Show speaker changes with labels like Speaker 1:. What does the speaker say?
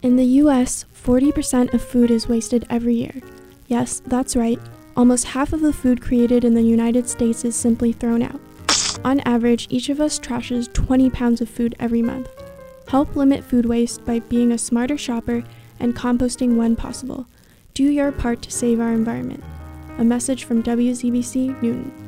Speaker 1: In the US, 40% of food is wasted every year. Yes, that's right. Almost half of the food created in the United States is simply thrown out. On average, each of us trashes 20 pounds of food every month. Help limit food waste by being a smarter shopper and composting when possible. Do your part to save our environment. A message from WZBC Newton.